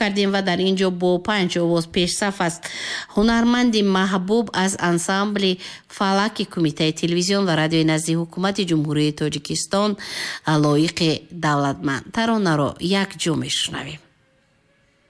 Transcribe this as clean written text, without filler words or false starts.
кардем ва дар ин ҷо бо 5 овоз пешсаф аст. ҳунарманди маҳбуб аз ансамбли фалаки кумитаи телевизион ва радиои назди ҳукумати ҷумҳурии Тоҷикистон лоиқи давлатманд. таронаро як ҷо мешунавем.